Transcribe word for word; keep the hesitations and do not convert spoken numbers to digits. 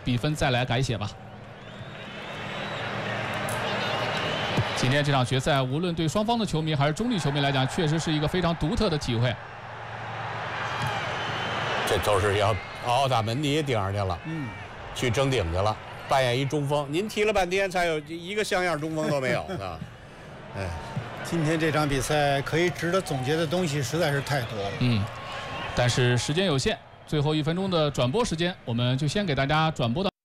比分再来改写吧。今天这场决赛，无论对双方的球迷还是中立球迷来讲，确实是一个非常独特的体会。 这都是要奥达门迪也顶上去了， 嗯， 去争顶去了，扮演一中锋。您踢了半天，才有一个像样中锋都没有啊！哎， 今天这场比赛可以值得总结的东西实在是太多了。 嗯，但是时间有限，最后一分钟的转播时间，我们就先给大家转播到。